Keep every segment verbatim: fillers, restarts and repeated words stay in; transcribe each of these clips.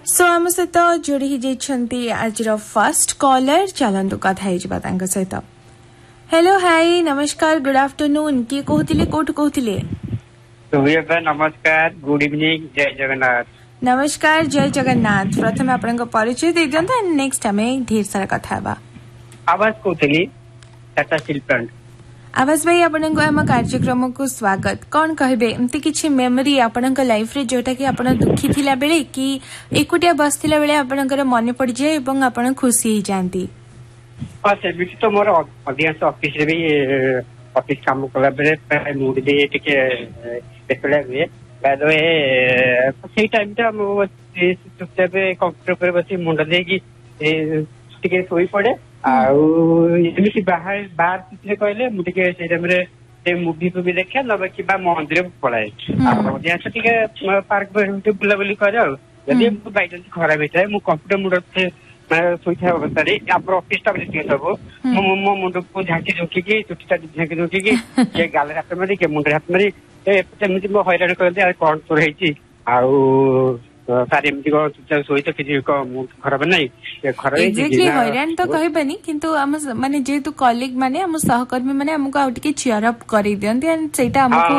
सो आम सहित जोड़ी ही जाइछंती आज फर्स्ट कॉलर चलंतु कथा हे जिबा तांका सहित। हेलो हाय नमस्कार गुड आफ्टरनून की कहतिले कोठ कहतिले सुबह नमस्कार गुड इवनिंग जय जगन्नाथ। नमस्कार जय जगन्नाथ। प्रथम आपन को परिचय दे दियंता नेक्स्ट हमें ढेर सारा कथा बा। आवाज कहतिली टाटा स्टील प्लांट। आवाज भाई आपन को हम कार्यक्रम को स्वागत। कौन कहबे एमती किछि मेमोरी आपन को लाइफ रे जोटा कि आपन दुखी थिला बेले कि एकुटिया बसथिला बेले आपन को मन पड़ जाए एवं आपन खुशी ही जानती। हां से बिच तो मोर अधिकांश ऑफिस रे भी ऑफिस काम कला बेले प्राय मूड दे टिके देखले हुए बाय द वे सही टाइम ता मो चुपचाप कंप्यूटर पर बसी मुंड दे कि टिके सोई पड़े आउ एमिति बाहर बाहर किछले कहले मु टिके से टाइम रे से मूवी भी देखे न कि बा मंदिर पळाए आ या टिके पार्क पर बुला बुली करे आ यदि बाय चांस खराब हेता मु कंप्यूटर मुंड से मैं सोईथा अवस्था रे आप ऑफिस टा बे सब मो मो मुंड को झांकी झुकी की चुटीटा झांकी झुकी की ये गाल हाथ में के मुंड हाथ में ए एमिति मो हैरान कर दे कोन तोर हेची आउ सारे एमती को सोई तो किसी को खराब नहीं खराब एग्जैक्टली हैरान तो कहबनी किंतु हम माने जेतु कलीग माने हम सहकर्मी माने हमको आउ टिके चीयर अप करी दियंती एंड सेटा हमको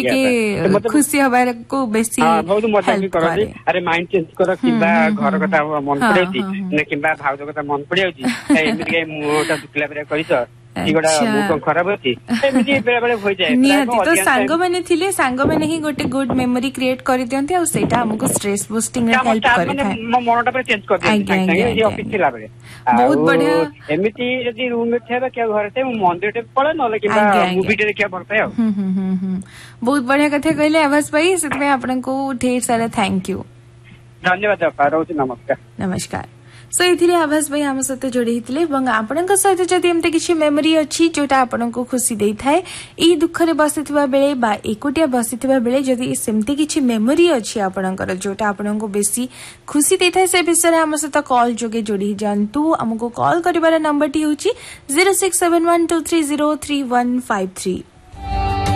टिके खुशी हबार को बेसी हां बहुत मजा भी करती। अरे माइंड चेंज कर किबा घर कथा मन पड़ेती ने किबा भाव कथा मन पड़ेउची एमती के मोटा दुखला बेरे कहि तो इगोडा मुख खराब होती एमती बेरे बेरे होई जाए निहाती तो सांग माने थिले सांग माने ही गोटे गुड मेमोरी क्रिएट करि दियंती आ सेटा हमको स्ट्रेस बूस्टिंग रे हेल्प करि थाए म मनटा पर चेंज कर दियंती ये ऑफिस थिला बेरे बहुत बढ़िया एमती यदि रूम में थेबा के घर ते मंदिर ते पळे नले कि मूवी ते देखिया पड़ता है। हम हम हम बहुत बढ़िया कथा कहले आवाज भाई सेतमे आपन को ढेर सारा थैंक यू धन्यवाद अपा रोज नमस्कार नमस्कार। सो इथिले आवाज भाई हम सहित जोड़ी हितले बंग आपनक सहित जदि एमते किछि मेमोरी अछि जोटा आपन को खुशी देई थाए ई दुख रे बसितबा बेले बा एकुटिया बसितबा बेले जदि सेमते किछि मेमोरी अछि आपनकर जोटा आपन को बेसी खुशी देई थाए से विषय हम सहित कॉल जोगे जोड़ी जानतु हमको कॉल करिवार नंबर टी होछि zero six seven one two three zero three one five three।